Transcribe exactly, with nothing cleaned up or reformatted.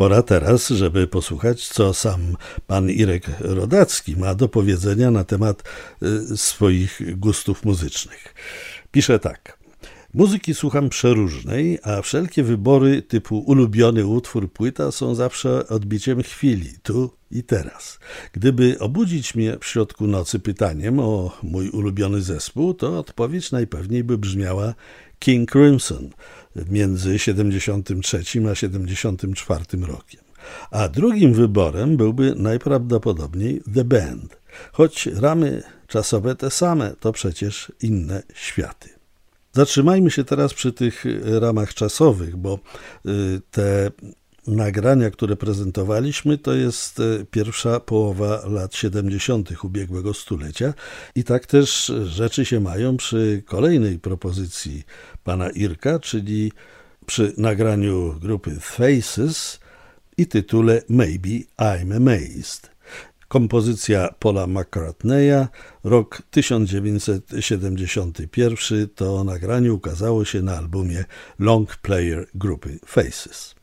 Pora teraz, żeby posłuchać, co sam pan Irek Rodacki ma do powiedzenia na temat y, swoich gustów muzycznych. Pisze tak. Muzyki słucham przeróżnej, a wszelkie wybory typu ulubiony utwór, płyta są zawsze odbiciem chwili, tu i teraz. Gdyby obudzić mnie w środku nocy pytaniem o mój ulubiony zespół, to odpowiedź najpewniej by brzmiała King Crimson między siedemdziesiątym trzecim a siedemdziesiątym czwartym rokiem. A drugim wyborem byłby najprawdopodobniej The Band. Choć ramy czasowe te same, to przecież inne światy. Zatrzymajmy się teraz przy tych ramach czasowych, bo te nagrania, które prezentowaliśmy, to jest pierwsza połowa lat siedemdziesiątych ubiegłego stulecia i tak też rzeczy się mają przy kolejnej propozycji pana Irka, czyli przy nagraniu grupy Faces i tytule Maybe I'm Amazed. Kompozycja Paula McCartneya, rok tysiąc dziewięćset siedemdziesiąty pierwszy, to nagranie ukazało się na albumie Long Player grupy Faces.